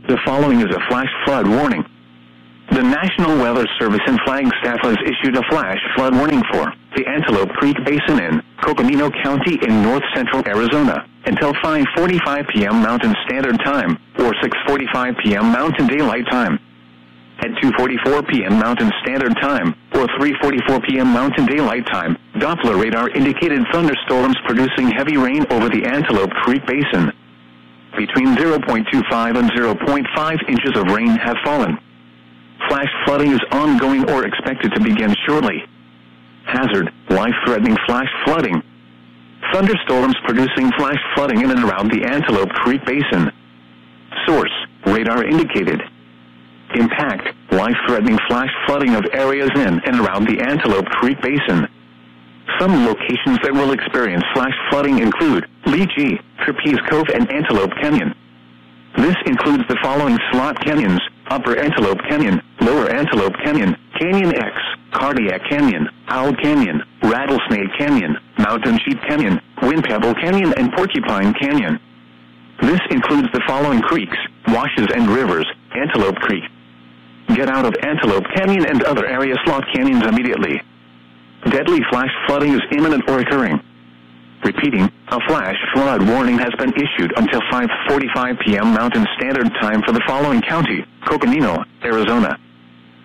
The following is a flash flood warning. The National Weather Service and Flagstaff has issued a flash flood warning for the Antelope Creek Basin in Coconino County in north-central Arizona until 5:45 p.m. Mountain Standard Time or 6:45 p.m. Mountain Daylight Time. At 2:44 p.m. Mountain Standard Time or 3:44 p.m. Mountain Daylight Time, Doppler radar indicated thunderstorms producing heavy rain over the Antelope Creek Basin. Between 0.25 and 0.5 inches of rain have fallen. Flash flooding is ongoing or expected to begin shortly. Hazard: life-threatening flash flooding. Thunderstorms producing flash flooding in and around the Antelope Creek Basin. Source: radar indicated. Impact: life-threatening flash flooding of areas in and around the Antelope Creek Basin. Some locations that will experience flash flooding include Leechee, Trapeze Cove, and Antelope Canyon. This includes the following slot canyons: Upper Antelope Canyon, Lower Antelope Canyon, Canyon X, Cardiac Canyon, Owl Canyon, Rattlesnake Canyon, Mountain Sheep Canyon, Wind Pebble Canyon, and Porcupine Canyon. This includes the following creeks, washes, and rivers: Antelope Creek. Get out of Antelope Canyon and other area slot canyons immediately. Deadly flash flooding is imminent or occurring. Repeating, a flash flood warning has been issued until 5:45 p.m. Mountain Standard Time for the following county: Coconino, Arizona,